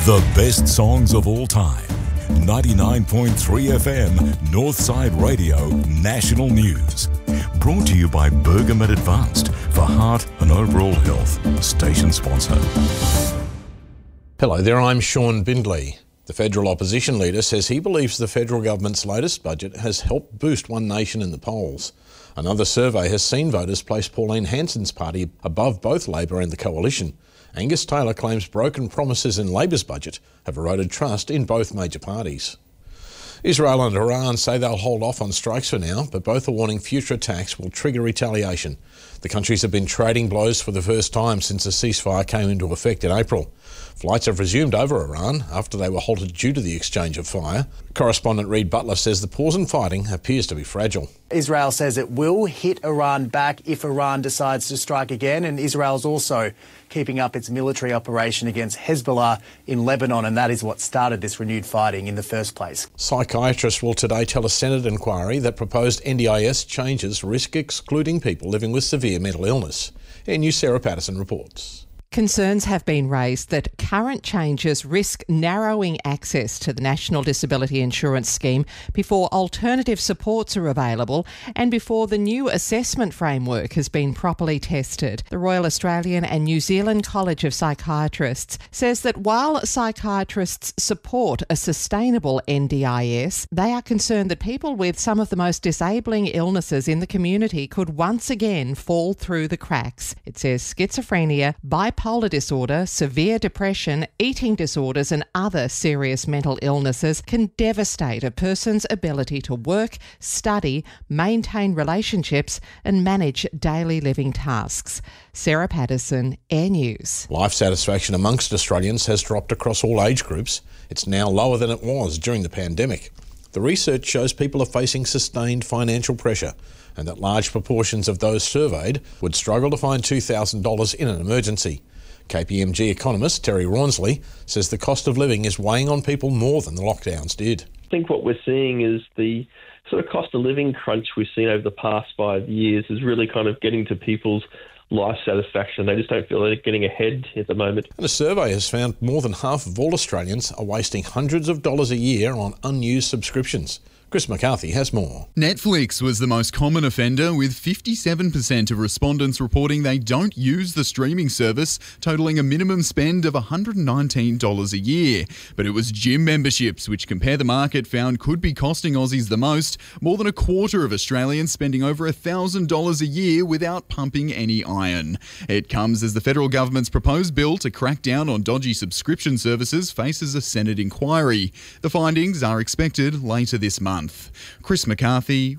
The best songs of all time. 99.3 FM, Northside Radio, National News. Brought to you by Bergamet Advanced for heart and overall health. Station sponsor. Hello there, I'm Sean Bindley. The federal opposition leader says he believes the federal government's latest budget has helped boost One Nation in the polls. Another survey has seen voters place Pauline Hanson's party above both Labor and the Coalition. Angus Taylor claims broken promises in Labor's budget have eroded trust in both major parties. Israel and Iran say they'll hold off on strikes for now, but both are warning future attacks will trigger retaliation. The countries have been trading blows for the first time since the ceasefire came into effect in April. Flights have resumed over Iran after they were halted due to the exchange of fire. Correspondent Reid Butler says the pause in fighting appears to be fragile. Israel says it will hit Iran back if Iran decides to strike again, and Israel's also keeping up its military operation against Hezbollah in Lebanon, and that is what started this renewed fighting in the first place. Psychiatrists will today tell a Senate inquiry that proposed NDIS changes risk excluding people living with severe mental illness. News Sarah Patterson reports. Concerns have been raised that current changes risk narrowing access to the National Disability Insurance Scheme before alternative supports are available and before the new assessment framework has been properly tested. The Royal Australian and New Zealand College of Psychiatrists says that while psychiatrists support a sustainable NDIS, they are concerned that people with some of the most disabling illnesses in the community could once again fall through the cracks. It says schizophrenia, bipolar disorder, severe depression, eating disorders and other serious mental illnesses can devastate a person's ability to work, study, maintain relationships and manage daily living tasks. Sarah Patterson, Air News. Life satisfaction amongst Australians has dropped across all age groups. It's now lower than it was during the pandemic. The research shows people are facing sustained financial pressure and that large proportions of those surveyed would struggle to find $2,000 in an emergency. KPMG economist Terry Rawnsley says the cost of living is weighing on people more than the lockdowns did. I think what we're seeing is the sort of cost of living crunch we've seen over the past 5 years is really kind of getting to people's life satisfaction. They just don't feel they're getting ahead at the moment. And a survey has found more than half of all Australians are wasting hundreds of dollars a year on unused subscriptions. Chris McCarthy has more. Netflix was the most common offender, with 57% of respondents reporting they don't use the streaming service, totalling a minimum spend of $119 a year. But it was gym memberships, which Compare the Market found could be costing Aussies the most, more than a quarter of Australians spending over $1,000 a year without pumping any iron. It comes as the federal government's proposed bill to crack down on dodgy subscription services faces a Senate inquiry. The findings are expected later this month. Chris McCarthy,